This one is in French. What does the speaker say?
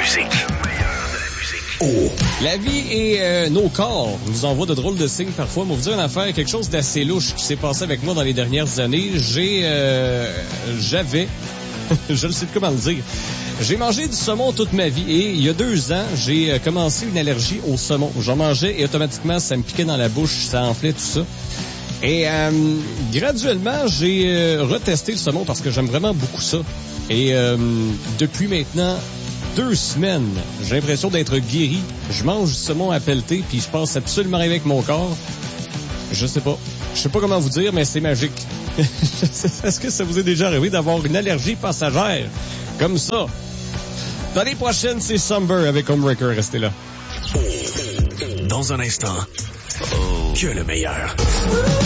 musique. La vie et nos corps nous envoient de drôles de signes parfois. Mais vous dire une affaire, quelque chose d'assez louche qui s'est passé avec moi dans les dernières années. J'avais, je ne sais plus comment le dire, j'ai mangé du saumon toute ma vie et il y a 2 ans, j'ai commencé une allergie au saumon. J'en mangeais et automatiquement, ça me piquait dans la bouche, ça enflait, tout ça. Et graduellement, j'ai retesté le saumon parce que j'aime vraiment beaucoup ça. Et depuis maintenant 2 semaines, j'ai l'impression d'être guéri. Je mange du saumon à pelleter, puis je passe absolument rien avec mon corps. Je sais pas comment vous dire, mais c'est magique. Est-ce que ça vous est déjà arrivé d'avoir une allergie passagère comme ça? Dans les prochaines, c'est Somber avec Homebreaker. Restez là. Dans un instant, que le meilleur.